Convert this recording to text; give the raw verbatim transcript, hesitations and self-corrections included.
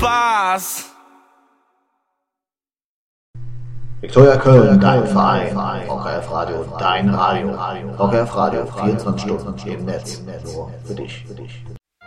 Spaß. Viktoria Köln, dein Verein. V K F Radio, dein Radio. V K F Radio, vierundzwanzig Stunden im Netz. Nur für dich.